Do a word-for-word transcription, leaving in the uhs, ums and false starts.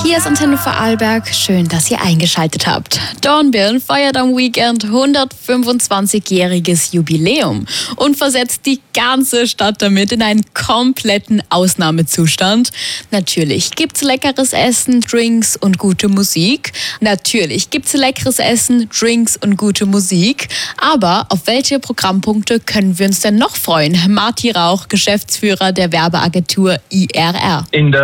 Hier ist Antenne Vorarlberg. Schön, dass ihr eingeschaltet habt. Dornbirn feiert am Weekend hundertfünfundzwanzigjähriges Jubiläum und versetzt die ganze Stadt damit in einen kompletten Ausnahmezustand. Natürlich gibt's leckeres Essen, Drinks und gute Musik. Natürlich gibt's leckeres Essen, Drinks und gute Musik. Aber auf welche Programmpunkte können wir uns denn noch freuen? Martin Rauch, Geschäftsführer der Werbeagentur I R R. In der